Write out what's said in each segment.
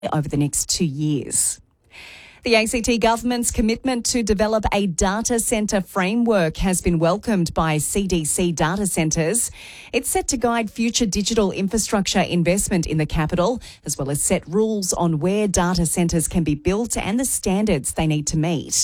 over the next 2 years. The ACT government's commitment to develop a data centre framework has been welcomed by CDC data centres. It's set to guide future digital infrastructure investment in the capital, as well as set rules on where data centres can be built and the standards they need to meet.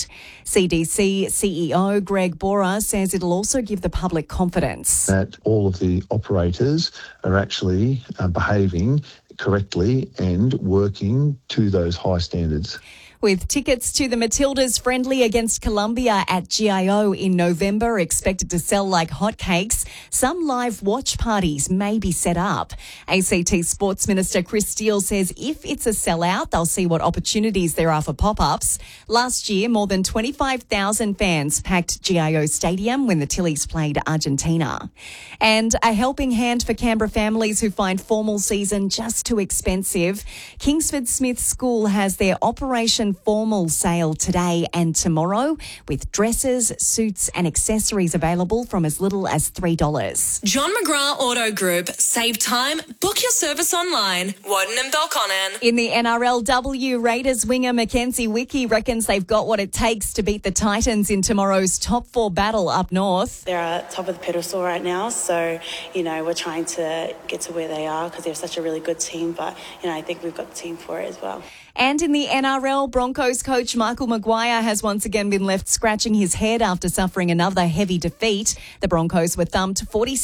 CDC CEO Greg Bora says it'll also give the public confidence that all of the operators are actually behaving correctly and working to those high standards. With tickets to the Matildas friendly against Colombia at GIO in November expected to sell like hotcakes, some live watch parties may be set up. ACT Sports Minister Chris Steele says if it's a sellout, they'll see what opportunities there are for pop-ups. Last year, more than 25,000 fans packed GIO Stadium when the Tillies played Argentina. And a helping hand for Canberra families who find formal season just too expensive. Kingsford Smith School has their Operation Formal sale today and tomorrow, with dresses, suits and accessories available from as little as $3. John McGrath Auto Group. Save time. Book your service online. Woden and Belconnen. In the NRLW, Raiders winger Mackenzie Wickie reckons they've got what it takes to beat the Titans in tomorrow's top 4 battle up north. They're at top of the pedestal right now, so, we're trying to get to where they are because they're such a really good team, but, I think we've got the team for it as well. And in the NRL, Broncos coach Michael Maguire has once again been left scratching his head after suffering another heavy defeat. The Broncos were thumped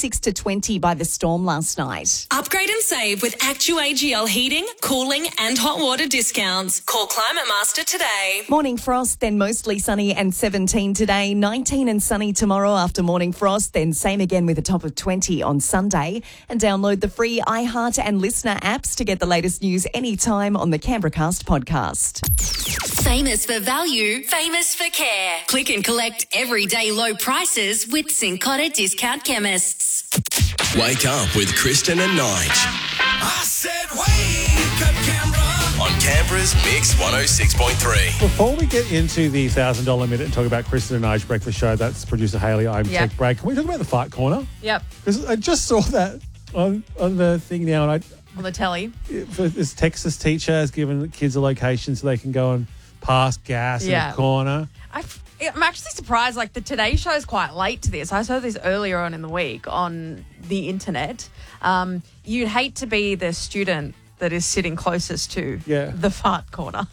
46-20 by the Storm last night. Upgrade and save with ActuAGL heating, cooling and hot water discounts. Call Climate Master today. Morning frost, then mostly sunny and 17 today, 19 and sunny tomorrow after morning frost, then same again with a top of 20 on Sunday. And download the free iHeart and Listener apps to get the latest news anytime on the Canberracast podcast. Famous for value, famous for care. Click and collect everyday low prices with Cincotta Discount Chemists. Wake up with Kristen and Nige. I said wake up, Canberra. On Canberra's Mix 106.3. Before we get into the $1,000 minute and talk about Kristen and Nige's breakfast show, that's producer Hayley. I'm Tech Break. Can we talk about the fart corner? Yep. Because I just saw that on the thing now, and on the telly. This Texas teacher has given kids a location so they can go and pass gas in a corner. I'm actually surprised. Like, the Today Show is quite late to this. I saw this earlier on in the week on the internet. You'd hate to be the student that is sitting closest to the fart corner.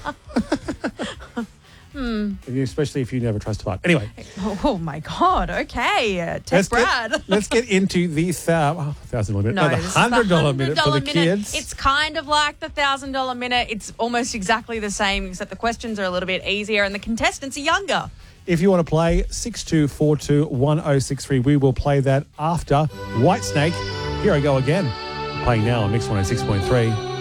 Especially if you never trust a fart. Anyway. Oh my God. Okay. Brad. Let's get into the $1,000 minute. No, the $100 minute for the kids. It's kind of like the $1,000 minute. It's almost exactly the same, except the questions are a little bit easier and the contestants are younger. If you want to play, 62421063. We will play that after Whitesnake. Here I go again. Playing now on Mix 106.3.